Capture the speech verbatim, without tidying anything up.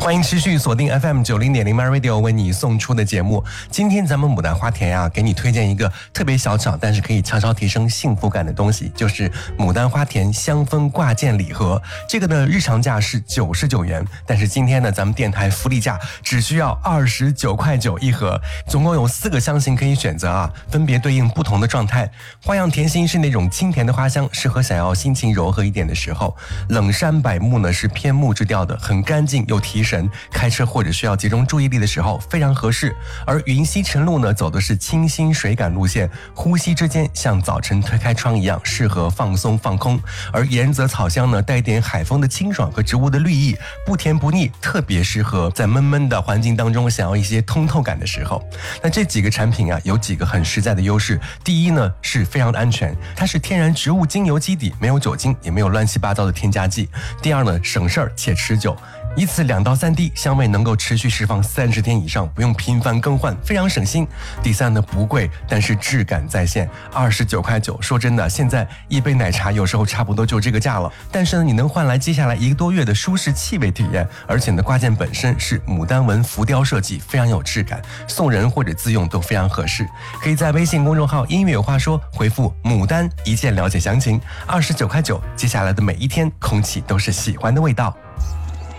欢迎持续锁定 F M 九零点零 My Radio 为你送出的节目。今天咱们牡丹花田啊，给你推荐一个特别小巧，但是可以悄悄提升幸福感的东西，就是牡丹花田香氛挂件礼盒。这个呢，日常价是九十九元，但是今天呢，咱们电台福利价只需要二十九块九一盒，总共有四个香型可以选择啊，分别对应不同的状态。花样甜心是那种清甜的花香，适合想要心情柔和一点的时候。冷杉柏木呢是偏木质调的，很干净又提神，开车或者需要集中注意力的时候非常合适。而云溪晨露呢走的是清新水感路线，呼吸之间像早晨推开窗一样，适合放松放空。而盐泽草香呢带点海风的清爽和植物的绿意，不甜不腻，特别适合在闷闷的环境当中想要一些通透感的时候。那这几个产品啊有几个很实在的优势。第一呢是非常的安全，它是天然植物精油基底，没有酒精，也没有乱七八糟的添加剂。第二呢省事儿且持久，以此两到三滴，香味能够持续释放三十天以上，不用频繁更换，非常省心。第三呢，不贵，但是质感在线，二十九块九。说真的，现在一杯奶茶有时候差不多就这个价了，但是呢，你能换来接下来一个多月的舒适气味体验，而且呢，挂件本身是牡丹纹浮雕设计，非常有质感，送人或者自用都非常合适。可以在微信公众号音乐有话说回复牡丹一键了解详情，二十九块九。接下来的每一天，空气都是喜欢的味道。